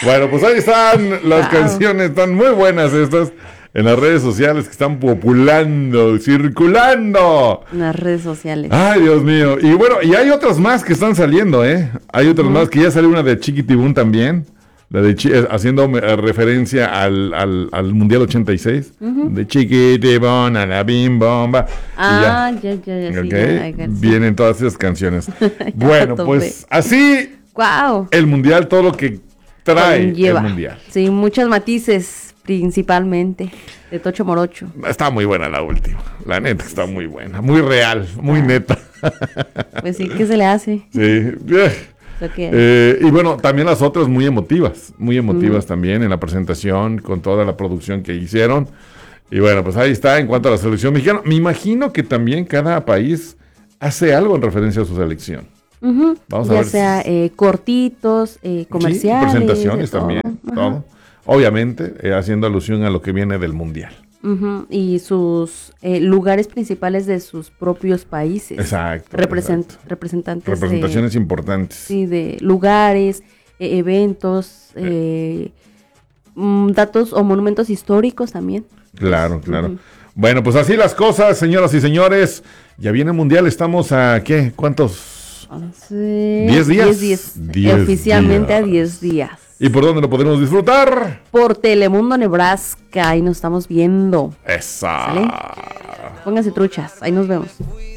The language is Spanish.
Bueno, pues ahí están las canciones, están muy buenas estas en las redes sociales que están populando, circulando. En las redes sociales. Ay, Dios mío. Y bueno, y hay otras más que están saliendo, ¿eh? Hay otras más, que ya salió una de Chiquitibum también, la de haciendo referencia al Mundial 86, de Chiquitibum, a la bim bomba. Ya, Okay. sí, ya, Vienen todas esas canciones. Bueno, pues así wow. el Mundial, todo lo que trae Conlleva. el Mundial. Sí, muchos matices, principalmente, de Tocho Morocho. Está muy buena la última, la neta está muy buena, muy real, muy neta. Pues sí, ¿qué se le hace? Sí. Lo que Y bueno, también las otras muy emotivas también en la presentación, con toda la producción que hicieron. Y bueno, pues ahí está en cuanto a la selección mexicana. Me imagino que también cada país hace algo en referencia a su selección. Vamos a ya ver sea comerciales. Sí, presentaciones de todo. también, todo. Obviamente, haciendo alusión a lo que viene del Mundial. Y sus lugares principales de sus propios países. Exacto. Representantes. Representaciones importantes. Sí, de lugares, eventos, datos o monumentos históricos también. Claro. Bueno, pues así las cosas, señoras y señores. Ya viene el Mundial, estamos a, ¿qué? ¿Cuántos? 10 días. 10 días. Oficialmente a 10 días. ¿Y por dónde lo podremos disfrutar? Por Telemundo Nebraska, ahí nos estamos viendo. Esa. ¿Sale? Pónganse truchas, ahí nos vemos.